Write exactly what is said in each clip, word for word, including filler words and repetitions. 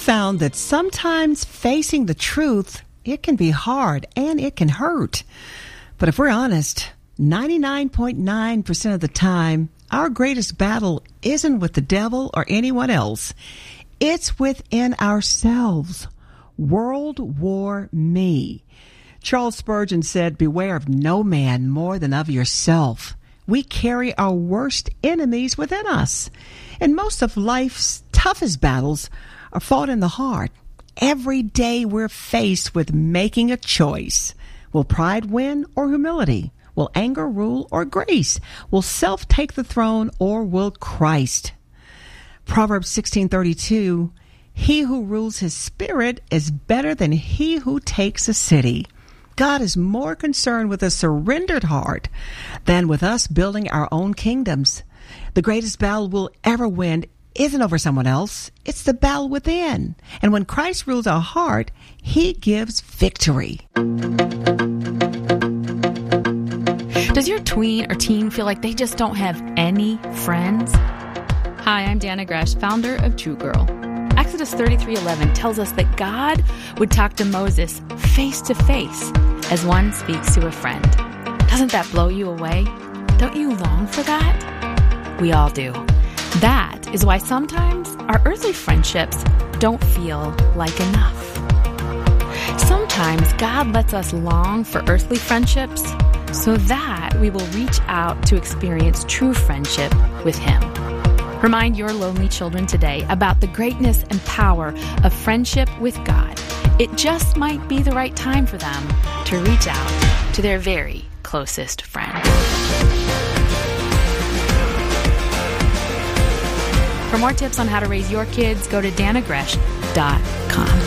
found that sometimes facing the truth, it can be hard and it can hurt. But if we're honest, ninety-nine point nine percent of the time, our greatest battle isn't with the devil or anyone else. It's within ourselves. World War Me. Charles Spurgeon said, "Beware of no man more than of yourself." We carry our worst enemies within us. And most of life's toughest battles are fought in the heart. Every day we're faced with making a choice. Will pride win or humility? Will anger rule or grace? Will self take the throne or will Christ? Proverbs sixteen thirty-two, he who rules his spirit is better than he who takes a city. God is more concerned with a surrendered heart than with us building our own kingdoms. The greatest battle we'll ever win isn't over someone else. It's the battle within. And when Christ rules our heart, he gives victory. Does your tween or teen feel like they just don't have any friends? Hi, I'm Dana Gresh, founder of True Girl. Exodus thirty-three eleven tells us that God would talk to Moses face to face as one speaks to a friend. Doesn't that blow you away? Don't you long for that? We all do. That is why sometimes our earthly friendships don't feel like enough. Sometimes God lets us long for earthly friendships so that we will reach out to experience true friendship with Him. Remind your lonely children today about the greatness and power of friendship with God. It just might be the right time for them to reach out to their very closest friend. For more tips on how to raise your kids, go to dana gresh dot com.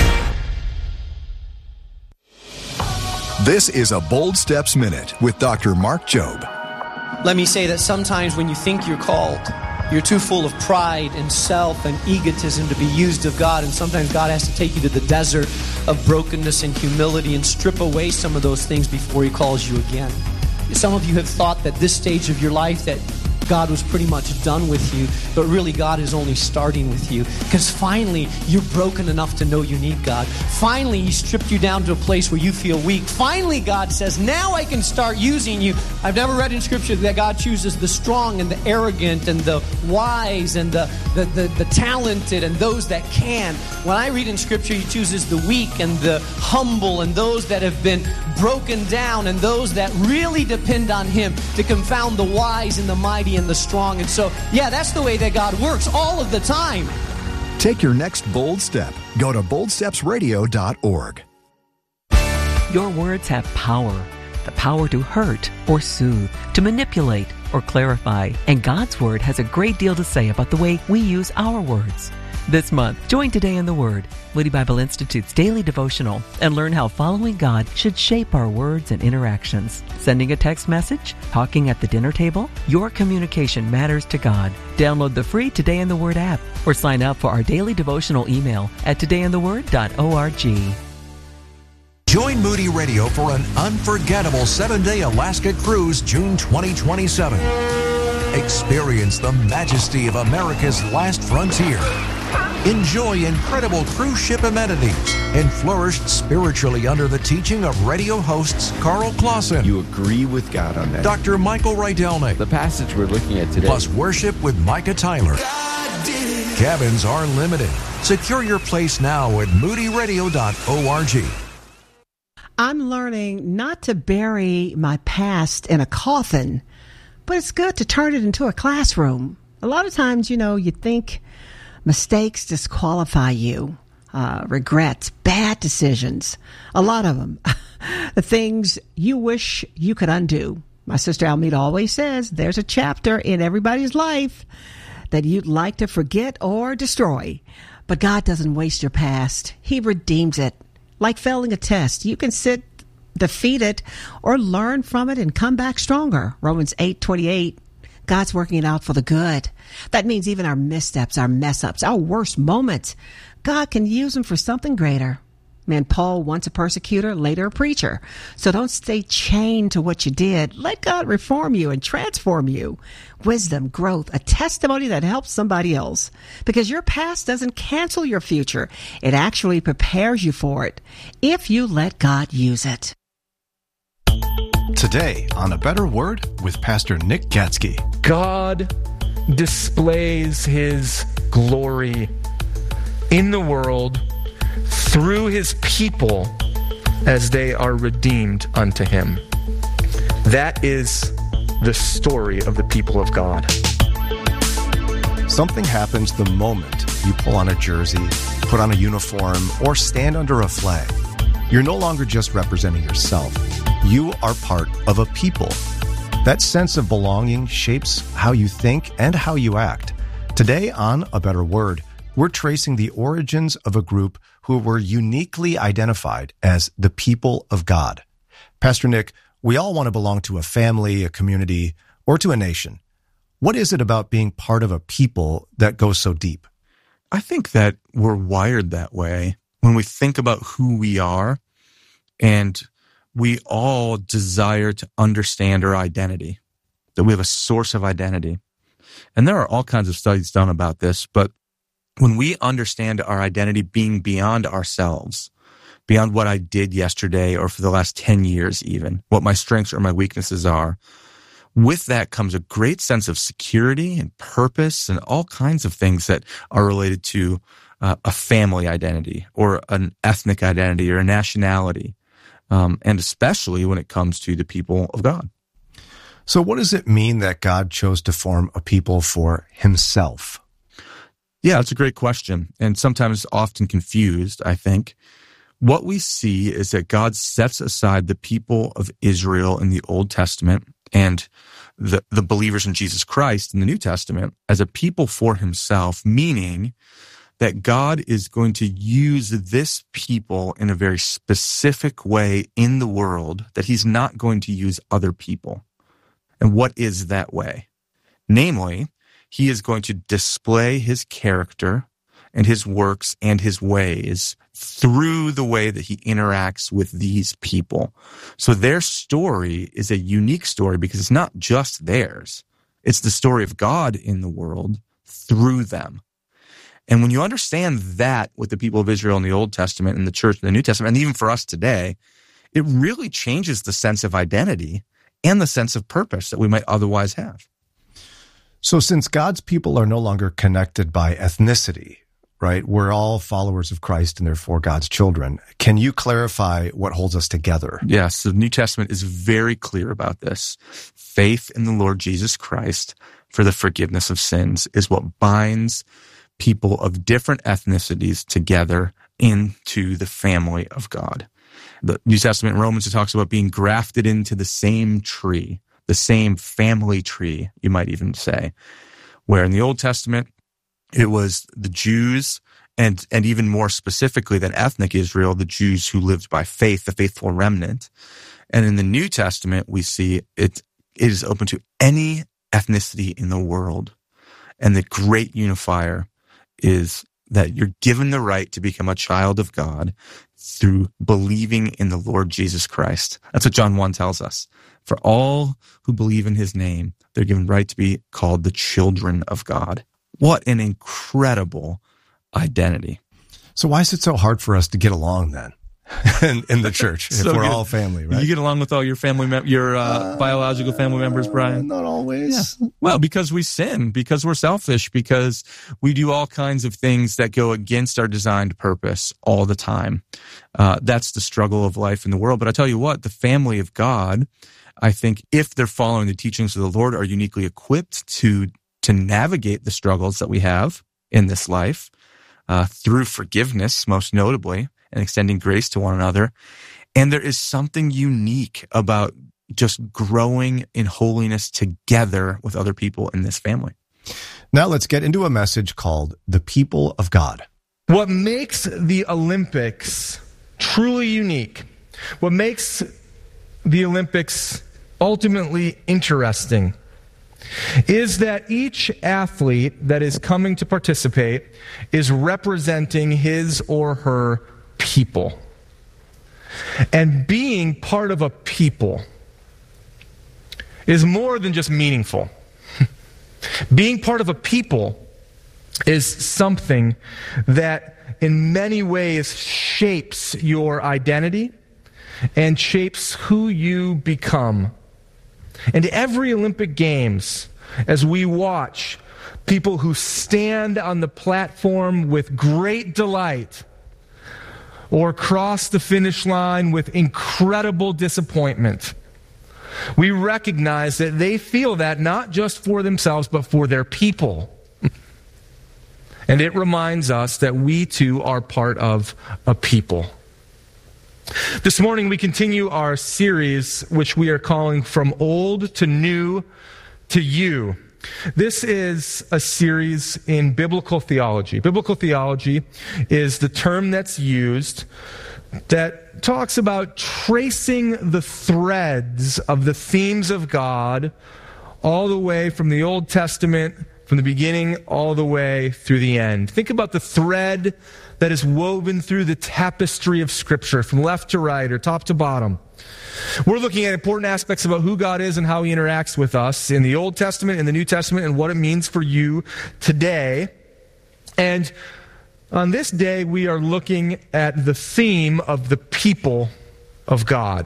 This is a Bold Steps Minute with Doctor Mark Jobe. Let me say that sometimes when you think you're called, you're too full of pride and self and egotism to be used of God, and sometimes God has to take you to the desert of brokenness and humility and strip away some of those things before He calls you again. Some of you have thought that this stage of your life that God was pretty much done with you, but really God is only starting with you, because finally you're broken enough to know you need God. Finally He stripped you down to a place where you feel weak. Finally God says, now I can start using you. I've never read in Scripture that God chooses the strong and the arrogant and the wise and the, the, the, the talented and those that can. When I read in Scripture, He chooses the weak and the humble and those that have been broken down and those that really depend on Him to confound the wise and the mighty and the strong. And so, yeah, that's the way that God works all of the time. Take your next bold step. Go to bold steps radio dot org. Your words have power. The power to hurt or soothe, to manipulate or clarify. And God's Word has a great deal to say about the way we use our words. This month, join Today in the Word, Moody Bible Institute's daily devotional, and learn how following God should shape our words and interactions. Sending a text message? Talking at the dinner table? Your communication matters to God. Download the free Today in the Word app or sign up for our daily devotional email at today in the word dot org. Join Moody Radio for an unforgettable seven-day Alaska cruise June twenty twenty-seven. Experience the majesty of America's last frontier. Enjoy incredible cruise ship amenities and flourish spiritually under the teaching of radio hosts Carl Clausen. You agree with God on that. Doctor Michael Rydelnik. The passage we're looking at today. Plus worship with Micah Tyler. Cabins are limited. Secure your place now at moody radio dot org. I'm learning not to bury my past in a coffin, but it's good to turn it into a classroom. A lot of times, you know, you think mistakes disqualify you, uh, regrets, bad decisions, a lot of them, the things you wish you could undo. My sister Almeda always says there's a chapter in everybody's life that you'd like to forget or destroy, but God doesn't waste your past. He redeems it. Like failing a test, you can sit defeated or learn from it and come back stronger. Romans eight twenty-eight. God's working it out for the good. That means even our missteps, our mess ups, our worst moments, God can use them for something greater. Man, Paul, once a persecutor, later a preacher. So don't stay chained to what you did. Let God reform you and transform you. Wisdom, growth, a testimony that helps somebody else. Because your past doesn't cancel your future. It actually prepares you for it if you let God use it. Today on A Better Word with Pastor Nick Gatsky. God displays his glory in the world through his people as they are redeemed unto him. That is the story of the people of God. Something happens the moment you pull on a jersey, put on a uniform, or stand under a flag. You're no longer just representing yourself. You are part of a people. That sense of belonging shapes how you think and how you act. Today on A Better Word, we're tracing the origins of a group who were uniquely identified as the people of God. Pastor Nick, we all want to belong to a family, a community, or to a nation. What is it about being part of a people that goes so deep? I think that we're wired that way when we think about who we are, and we all desire to understand our identity, that we have a source of identity. And there are all kinds of studies done about this, but when we understand our identity being beyond ourselves, beyond what I did yesterday or for the last ten years even, what my strengths or my weaknesses are, with that comes a great sense of security and purpose and all kinds of things that are related to uh, a family identity or an ethnic identity or a nationality, um, and especially when it comes to the people of God. So what does it mean that God chose to form a people for himself? Yeah, it's a great question, and sometimes often confused, I think. What we see is that God sets aside the people of Israel in the Old Testament and the, the believers in Jesus Christ in the New Testament as a people for himself, meaning that God is going to use this people in a very specific way in the world, that he's not going to use other people. And what is that way? Namely, he is going to display his character and his works and his ways through the way that he interacts with these people. So their story is a unique story because it's not just theirs. It's the story of God in the world through them. And when you understand that with the people of Israel in the Old Testament and the church in the New Testament, and even for us today, it really changes the sense of identity and the sense of purpose that we might otherwise have. So since God's people are no longer connected by ethnicity, right? We're all followers of Christ and therefore God's children. Can you clarify what holds us together? Yes, the New Testament is very clear about this. Faith in the Lord Jesus Christ for the forgiveness of sins is what binds people of different ethnicities together into the family of God. The New Testament in Romans, it talks about being grafted into the same tree, the same family tree, you might even say, where in the Old Testament, it was the Jews, and, and even more specifically than ethnic Israel, the Jews who lived by faith, the faithful remnant. And in the New Testament, we see it, it is open to any ethnicity in the world. And the great unifier is that you're given the right to become a child of God through believing in the Lord Jesus Christ. That's what John one tells us. For all who believe in his name, they're given right to be called the children of God. What an incredible identity. So why is it so hard for us to get along then in, in the church if so we're good. all family, right? You get along with all your family, mem- your uh, uh, biological family members, Brian? Not always. Yeah. Well, because we sin, because we're selfish, because we do all kinds of things that go against our designed purpose all the time. Uh, that's the struggle of life in the world. But I tell you what, the family of God, I think if they're following the teachings of the Lord, are uniquely equipped to to navigate the struggles that we have in this life uh, through forgiveness, most notably, and extending grace to one another. And there is something unique about just growing in holiness together with other people in this family. Now let's get into a message called The People of God. What makes the Olympics truly unique, what makes the Olympics ultimately interesting, is that each athlete that is coming to participate is representing his or her people. And being part of a people is more than just meaningful. Being part of a people is something that in many ways shapes your identity and shapes who you become. And every Olympic Games, as we watch people who stand on the platform with great delight or cross the finish line with incredible disappointment, we recognize that they feel that not just for themselves, but for their people. And it reminds us that we too are part of a people. This morning we continue our series, which we are calling From Old to New to You. This is a series in biblical theology. Biblical theology is the term that's used that talks about tracing the threads of the themes of God all the way from the Old Testament, from the beginning all the way through the end. Think about the thread that is woven through the tapestry of Scripture from left to right or top to bottom. We're looking at important aspects about who God is and how He interacts with us in the Old Testament and the New Testament and what it means for you today. And on this day, we are looking at the theme of the people of God.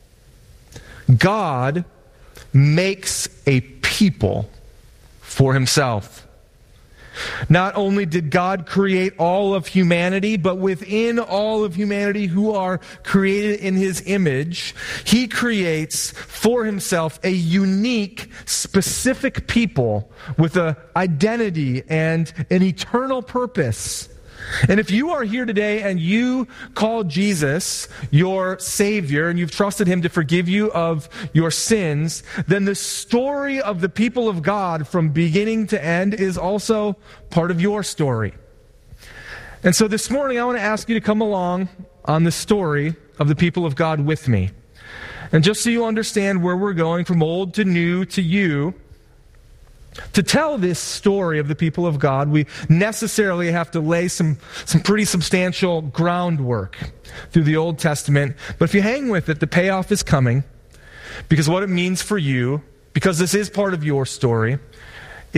God makes a people for Himself. Not only did God create all of humanity, but within all of humanity who are created in His image, He creates for Himself a unique, specific people with an identity and an eternal purpose. And if you are here today and you call Jesus your Savior and you've trusted Him to forgive you of your sins, then the story of the people of God from beginning to end is also part of your story. And so this morning I want to ask you to come along on the story of the people of God with me. And just so you understand where we're going from old to new to you, to tell this story of the people of God, we necessarily have to lay some, some pretty substantial groundwork through the Old Testament. But if you hang with it, the payoff is coming, because what it means for you, because this is part of your story,